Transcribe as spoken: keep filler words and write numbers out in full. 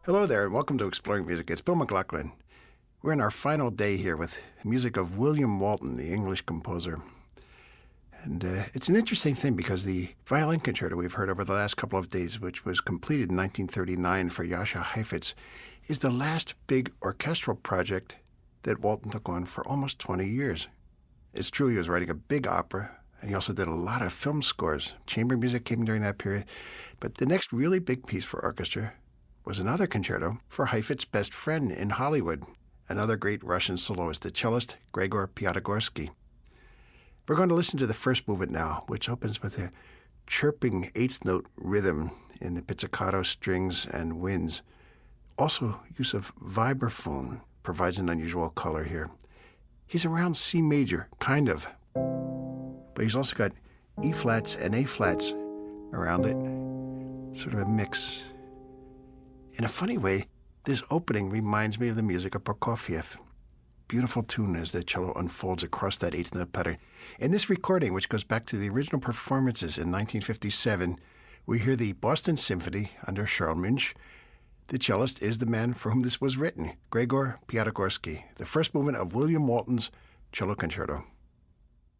Hello there, and welcome to Exploring Music. It's Bill McLaughlin. We're in our final day here with music of William Walton, the English composer. And uh, it's an interesting thing because the violin concerto we've heard over the last couple of days, which was completed in nineteen thirty-nine for Jascha Heifetz, is the last big orchestral project that Walton took on for almost twenty years. It's true he was writing a big opera, and he also did a lot of film scores. Chamber music came during that period. But the next really big piece for orchestra was another concerto for Heifetz's best friend in Hollywood, another great Russian soloist, the cellist Gregor Piatigorsky. We're going to listen to the first movement now, which opens with a chirping eighth-note rhythm in the pizzicato strings and winds. Also, use of vibraphone provides an unusual color here. He's around C major, kind of, but he's also got E-flats and A-flats around it, sort of a mix. In a funny way, this opening reminds me of the music of Prokofiev. Beautiful tune as the cello unfolds across that eighth-note pattern. In this recording, which goes back to the original performances in nineteen fifty-seven, we hear the Boston Symphony under Charles Munch. The cellist is the man for whom this was written, Gregor Piatigorsky, the first movement of William Walton's cello concerto.